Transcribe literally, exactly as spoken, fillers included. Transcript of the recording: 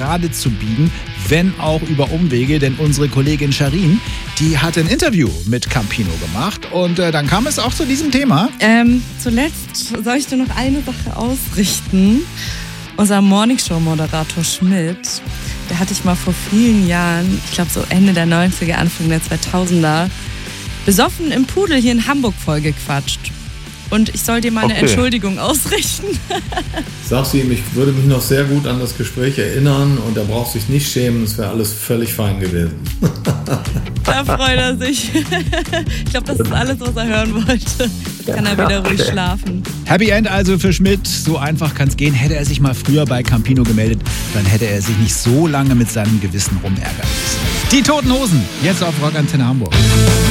gerade zu biegen, wenn auch über Umwege, denn unsere Kollegin Sharin, die hat ein Interview mit Campino gemacht und äh, dann kam es auch zu diesem Thema. Ähm, zuletzt soll ich dir noch eine Sache ausrichten. Unser Morningshow-Moderator Schmidt, der hatte ich mal vor vielen Jahren, ich glaube so Ende der neunziger, Anfang der zweitausender, besoffen im Pudel hier in Hamburg vollgequatscht. Und ich soll dir mal eine okay. Entschuldigung ausrichten. Sag's ihm, ich würde mich noch sehr gut an das Gespräch erinnern und er braucht sich nicht schämen, es wäre alles völlig fein gewesen. Da freut er sich. Ich glaube, das ist alles, was er hören wollte. Jetzt kann er wieder ruhig schlafen. Happy End also für Schmidt. So einfach kann's gehen. Hätte er sich mal früher bei Campino gemeldet, dann hätte er sich nicht so lange mit seinem Gewissen rumärgern müssen. Die Toten Hosen, jetzt auf Rock Antenne Hamburg.